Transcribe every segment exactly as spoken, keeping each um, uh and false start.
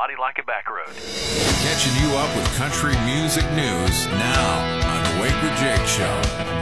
body like a back road. Catching you up with country music news now on the Wake with Jake Show.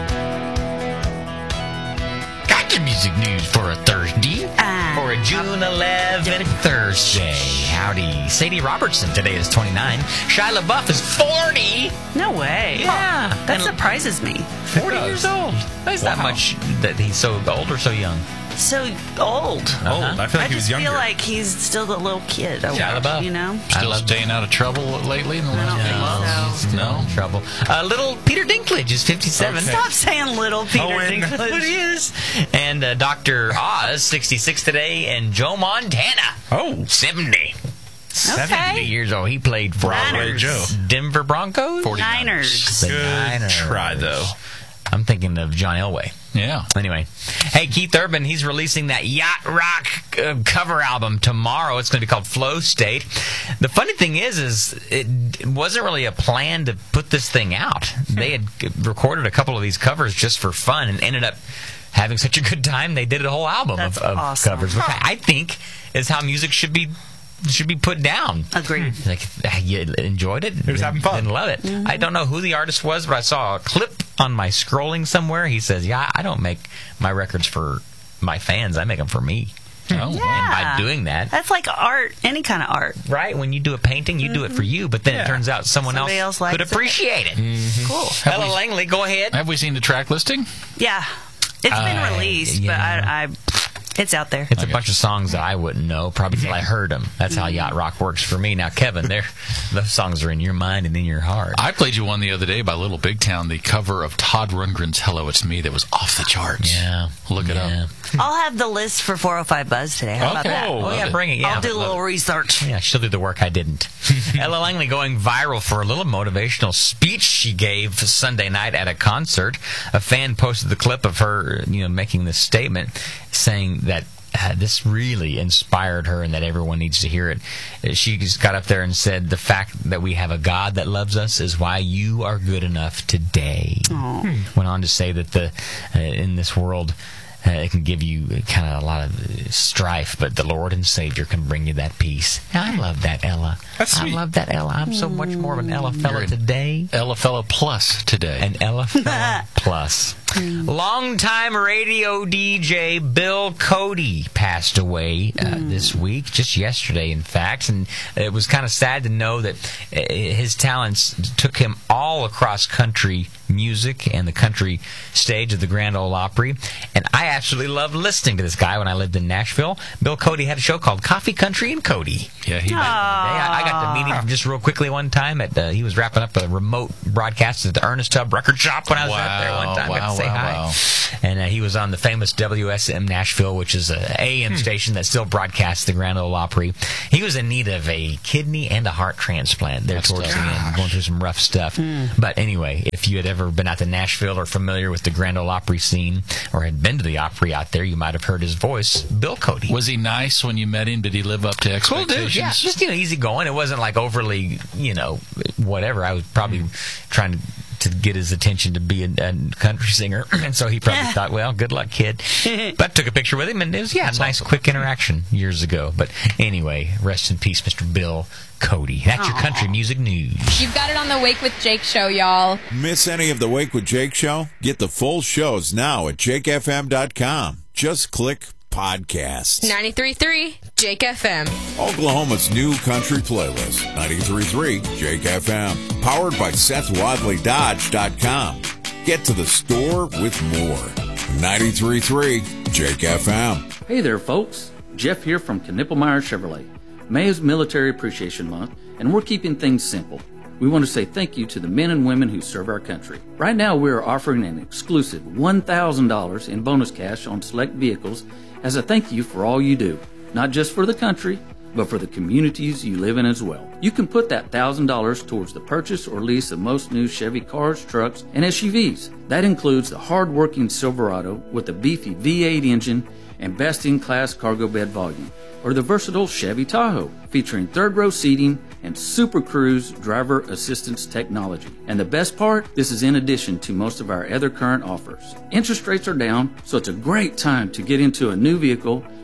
Country music news for a Thursday, uh, for a June eleventh Thursday. Howdy. Sadie Robertson today is twenty-nine. Shia LaBeouf is forty. No way. Yeah. That And surprises me. forty years old. That's Wow. not much that he's so old or so young. So old. Uh-huh. Old. I feel like I he was just younger. feel like he's still the little kid. I Shia watch, LaBeouf. You know? I Still love staying out of trouble lately in the last don't few think months? so. He's No. in trouble. Uh, little Peter Dinklage is fifty-seven. Okay. Stop saying little Peter Owen. Dinklage. That's what he is. And uh, Doctor Oz, sixty-six today, and Joe Montana, Oh, seventy. Okay. seventy years old. He played for Broadway the Joe. Denver Broncos. Niners. The good Niners. try, though. I'm thinking of John Elway. Yeah. Anyway, hey, Keith Urban, he's releasing that Yacht Rock uh, cover album tomorrow. It's going to be called Flow State. The funny thing is, is it wasn't really a plan to put this thing out. They had recorded a couple of these covers just for fun and ended up having such a good time, they did a whole album That's of, of awesome. covers, which I, I think is how music should be should be put down. Agreed. Like, you enjoyed it? It was having fun. Didn't love it. Mm-hmm. I don't know who the artist was, but I saw a clip on my scrolling somewhere. He says, yeah, I don't make my records for my fans. I make them for me. Oh, And Yeah. by doing that, That's like art, any kind of art. right, when you do a painting, you do it for you, but then Yeah. it turns out someone Somebody else, else could likes it. appreciate it. Cool. Ella Langley, go ahead. Have we seen the track listing? Yeah. It's been Uh, released, yeah. but I, I, it's out there. It's a bunch of songs that I wouldn't know, probably till I heard them. That's how yacht rock works for me. Now, Kevin, they're, those songs are in your mind and in your heart. I played you one the other day by Little Big Town, the cover of Todd Rundgren's Hello, It's Me that was off the charts. Yeah. Look it yeah. up. I'll have the list for four oh five Buzz today. How about Okay. that? Oh, Oh, yeah, love it. bring it. Yeah, I'll do a love little it. research. Yeah, she'll do the work I didn't. Ella Langley going viral for a little motivational speech she gave Sunday night at a concert. A fan posted the clip of her, you know, making this statement, saying that uh, this really inspired her and that everyone needs to hear it. She just got up there and said, the fact that we have a God that loves us is why you are good enough today. Went on to say that the uh, in this world, Uh, it can give you kind of a lot of uh, strife, but the Lord and Savior can bring you that peace. I love that, Ella. That's I sweet. love that, Ella. I'm so much more of an Ella fella You're an today. Ella Fellow Plus today. An Ella fella plus. Longtime radio D J Bill Cody passed away uh, this week, just yesterday, in fact. And it was kind of sad to know that uh, his talents took him all across country music and the country stage of the Grand Ole Opry. And I absolutely loved listening to this guy when I lived in Nashville. Bill Cody had a show called Coffee, Country, and Cody. yeah, he did. I, I got to meet him just real quickly one time. At uh, he was wrapping up a remote broadcast at the Ernest Tubb Record Shop when I was out there one time. Wow, got to say wow, hi. wow. And uh, he was on the famous W S M Nashville, which is a A M station that still broadcasts the Grand Ole Opry. He was in need of a kidney and a heart transplant there That's towards the tough. end, going through some rough stuff. But anyway, if you had ever been out to Nashville or familiar with the Grand Ole Opry scene or had been to the Opry out there, you might have heard his voice, Bill Cody. Was he nice when you met him? Did he live up to Cool expectations? dude, yeah. Just, you know, easy going. It wasn't like overly, you know, whatever. I was probably trying to, to get his attention to be a, a country singer. And so he probably thought, well, good luck, kid. But took a picture with him, and it was, yeah, a nice, quick interaction years ago. But anyway, rest in peace, Mister Bill Cody. That's your country music news. You've got it on the Wake with Jake show, y'all. Miss any of the Wake with Jake show? Get the full shows now at jake f m dot com. Just click podcasts. ninety-three point three Jake F M. Oklahoma's new country playlist, ninety-three point three Jake F M. Powered by Seth Wadley Dodge dot com. Get to the store with more. ninety-three point three Jake F M. Hey there, folks. Jeff here from Knippelmeyer Chevrolet. May is Military Appreciation Month, and we're keeping things simple. We want to say thank you to the men and women who serve our country. Right now, we are offering an exclusive one thousand dollars in bonus cash on select vehicles as a thank you for all you do, not just for the country, but for the communities you live in as well. You can put that one thousand dollars towards the purchase or lease of most new Chevy cars, trucks, and S U Vs. That includes the hard-working Silverado with a beefy V eight engine and best-in-class cargo bed volume, or the versatile Chevy Tahoe featuring third-row seating and Super Cruise driver assistance technology. And the best part, this is in addition to most of our other current offers. Interest rates are down, so it's a great time to get into a new vehicle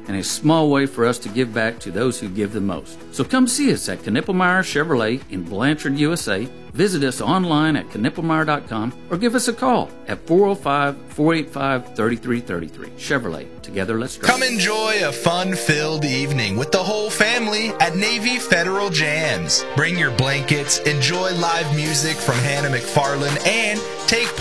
and a small way for us to give back to those who give the most. So come see us at Knippelmeyer Chevrolet in Blanchard, U S A. Visit us online at knippelmeyer dot com or give us a call at four oh five, four eight five, three three three three. Chevrolet. Together, let's drive. Come enjoy a fun-filled evening with the whole family at Navy Federal Jams. Bring your blankets, enjoy live music from Hannah McFarlane, and take